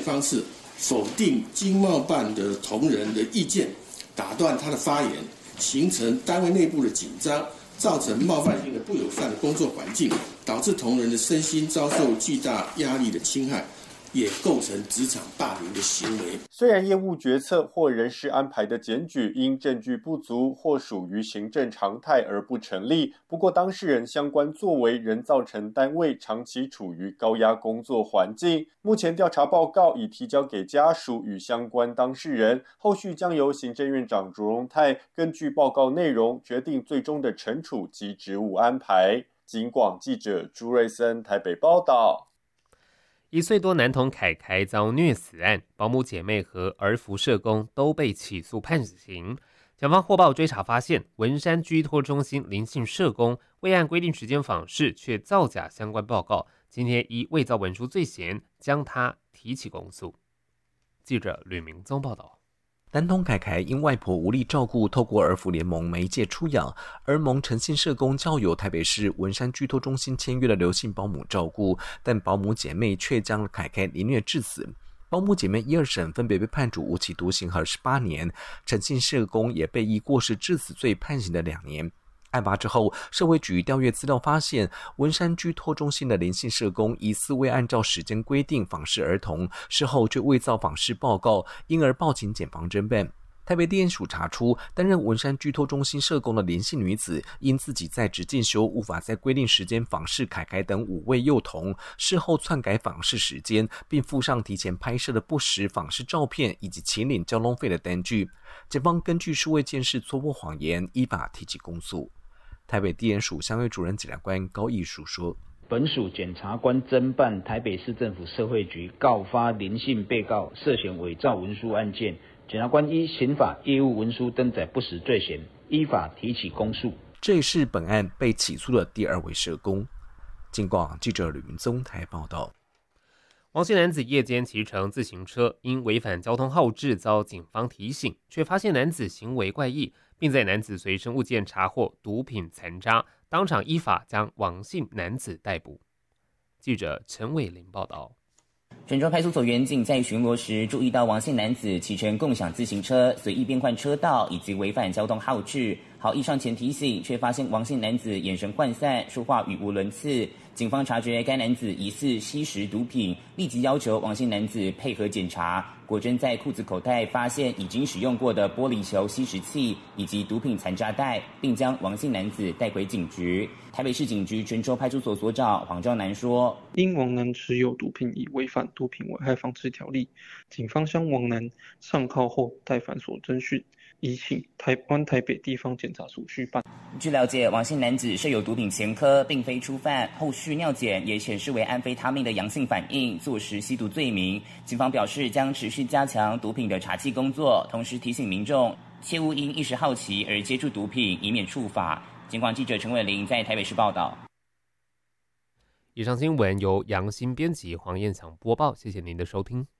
方式否定经贸办的同仁的意见，打断他的发言，形成单位内部的紧张，造成冒犯性的不友善的工作环境，导致同仁的身心遭受巨大压力的侵害，也构成职场霸凌的行为。 虽然业务决策或人事安排的检举因证据不足或属于行政常态而不成立，不过当事人相关作为仍造成单位长期处于高压工作环境。目前调查报告已提交给家属与相关当事人，后续将由行政院长卓荣泰根据报告内容决定最终的惩处及职务安排。警广记者朱瑞森台北报道。 1岁多男童凯凯遭虐死案，保姆姐妹和儿福社工都被起诉判死刑。检方获报追查发现，文山居托中心林姓社工未按规定时间访视，却造假相关报告。今天依伪造文书罪嫌，将他提起公诉。记者吕明宗报道。 男童凯凯因外婆无力照顾，透过儿福联盟媒介出养，儿盟诚信社工交由台北市文山居托中心签约的刘姓保姆照顾，但保姆姐妹却将凯凯凌虐致死。保姆姐妹1、2审分别被判处无期徒刑和18年，诚信社工也被以过失致死罪判刑的2年。案发之后，社会局调阅资料发现，文山居托中心的林姓社工疑似未按照时间规定访视儿童，事后却伪造访视报告，因而报请检方侦办。台北地检署查出，担任文山居托中心社工的林姓女子，因自己在职进修，无法在规定时间访视凯凯等5位幼童，事后篡改访视时间，并附上提前拍摄的不实访视照片以及请领交通费的单据。检方根据数位监视戳破谎言，依法提起公诉。台北地检署相对主任检察官高义书说， 本署检察官侦办台北市政府社会局告发林姓被告涉嫌伪造文书案件，检察官依刑法业务文书登载不实罪嫌，依法提起公诉。 这也是本案被起诉的第2位社工。警广记者吕明宗台报道。 王姓男子夜间骑乘自行车，因违反交通号志遭警方提醒，却发现男子行为怪异，并在男子随身物件查获毒品残渣，当场依法将王姓男子逮捕。记者陈伟玲报道。 泉州派出所员警在巡逻时注意到王姓男子骑乘共享自行车，随意变换车道以及违反交通号志，好意上前提醒，却发现王姓男子眼神涣散，说话语无伦次。警方察觉该男子疑似吸食毒品，立即要求王姓男子配合检查，果真在裤子口袋发现已经使用过的玻璃球吸食器以及毒品残渣袋，并将王姓男子带回警局。台北市警局泉州派出所所长黄兆南说， 因王男持有毒品已违反毒品危害防治条例，警方将王男上铐后带返所侦讯，移请台北地方检察署续办。 据了解，王姓男子设有毒品前科，并非初犯，后续尿检也显示为安非他命的阳性反应，坐实吸毒罪名。警方表示将持续加强毒品的查缉工作，同时提醒民众切勿因一时好奇而接触毒品，以免触法。警广记者陈伟玲在台北市报道。 以上新闻由杨新编辑，黄燕强播报，谢谢您的收听。